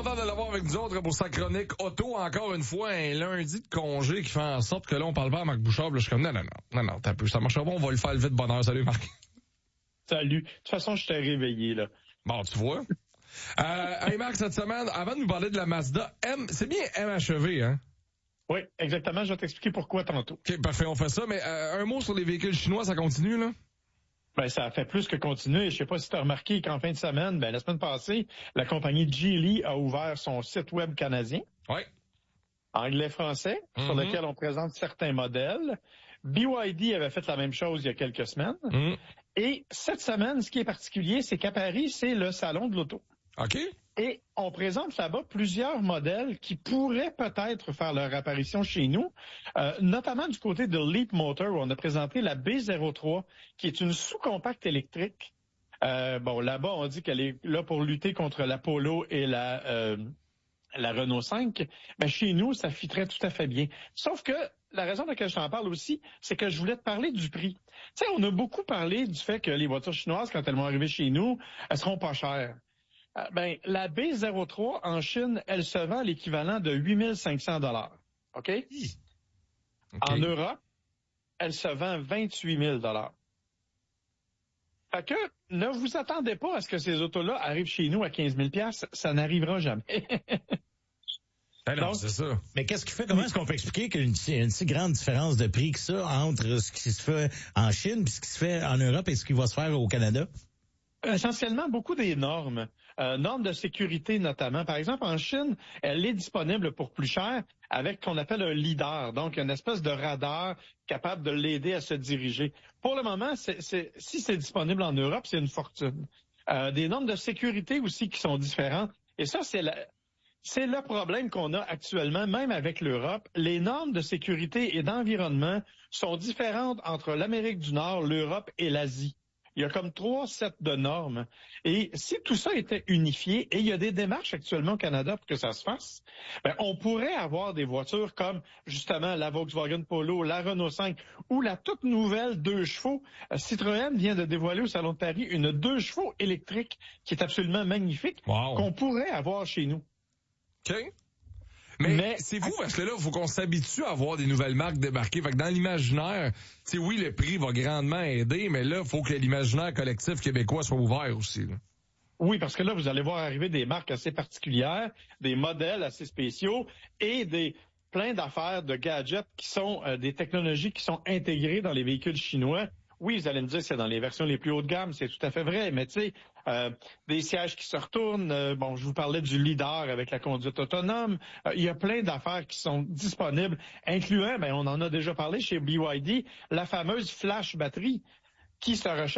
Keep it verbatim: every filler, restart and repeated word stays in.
content de l'avoir avec nous autres pour sa chronique auto. Encore une fois, un lundi de congé qui fait en sorte que là, on parle pas à Marc Bouchard. Là, je suis comme, non, non, non, non, non, t'as peu, ça marchera pas, on va le faire lever de bonne heure. Salut, Marc. Salut. De toute façon, je t'ai réveillé, là. Bon, tu vois. euh, hey, Marc, cette semaine, avant de nous parler de la Mazda M, c'est bien M H E V, hein? Oui, exactement. Je vais t'expliquer pourquoi tantôt. OK, parfait, on fait ça. Mais euh, un mot sur les véhicules chinois, ça continue, là? Ben, ça a fait plus que continuer. Je sais pas si tu as remarqué qu'en fin de semaine, ben, la semaine passée, la compagnie Geely a ouvert son site web canadien. Oui. Anglais-français, mm-hmm. sur lequel on présente certains modèles. B Y D avait fait la même chose il y a quelques semaines. Mm-hmm. Et cette semaine, ce qui est particulier, c'est qu'à Paris, c'est le salon de l'auto. OK. Et on présente là-bas plusieurs modèles qui pourraient peut-être faire leur apparition chez nous, euh, notamment du côté de Leap Motor, où on a présenté la B zéro trois, qui est une sous-compacte électrique. Euh, bon, là-bas, on dit qu'elle est là pour lutter contre la Polo et la... Euh, la Renault cinq, ben chez nous, ça fitterait tout à fait bien. Sauf que la raison pour laquelle je t'en parle aussi, c'est que je voulais te parler du prix. Tu sais, on a beaucoup parlé du fait que les voitures chinoises, quand elles vont arriver chez nous, elles seront pas chères. Euh, ben, la B zéro trois en Chine, elle se vend à l'équivalent de huit mille cinq cents dollars. OK? Okay. En Europe, elle se vend vingt-huit mille dollars. Fait que ne vous attendez pas à ce que ces autos-là arrivent chez nous à quinze mille dollars. Ça n'arrivera jamais. Ben non, c'est ça. Mais qu'est-ce qui fait, comment est-ce qu'on peut expliquer qu'il y a une, une si grande différence de prix que ça entre ce qui se fait en Chine et ce qui se fait en Europe et ce qui va se faire au Canada? Essentiellement, beaucoup des normes, euh, normes de sécurité notamment. Par exemple, en Chine, elle est disponible pour plus cher avec ce qu'on appelle un lidar, donc une espèce de radar capable de l'aider à se diriger. Pour le moment, c'est, c'est, si c'est disponible en Europe, c'est une fortune. Euh, des normes de sécurité aussi qui sont différentes. Et ça, c'est la... C'est le problème qu'on a actuellement, même avec l'Europe. Les normes de sécurité et d'environnement sont différentes entre l'Amérique du Nord, l'Europe et l'Asie. Il y a comme trois sets de normes. Et si tout ça était unifié, et il y a des démarches actuellement au Canada pour que ça se fasse, ben, on pourrait avoir des voitures comme justement la Volkswagen Polo, la Renault cinq ou la toute nouvelle deux chevaux. Citroën vient de dévoiler au Salon de Paris une deux chevaux électrique qui est absolument magnifique, wow. qu'on pourrait avoir chez nous. OK. Mais, Mais c'est fou parce que là, il faut qu'on s'habitue à voir des nouvelles marques débarquer. Fait que dans l'imaginaire, tu sais, oui, le prix va grandement aider, mais là, il faut que l'imaginaire collectif québécois soit ouvert aussi. Là. Oui, parce que là, vous allez voir arriver des marques assez particulières, des modèles assez spéciaux et des plein d'affaires, de gadgets qui sont euh, des technologies qui sont intégrées dans les véhicules chinois. Oui, vous allez me dire que c'est dans les versions les plus haut de gamme, c'est tout à fait vrai, mais tu sais, euh, des sièges qui se retournent, euh, bon, je vous parlais du lidar avec la conduite autonome, euh, il y a plein d'affaires qui sont disponibles, incluant, ben on en a déjà parlé chez B Y D, la fameuse flash batterie qui se recharge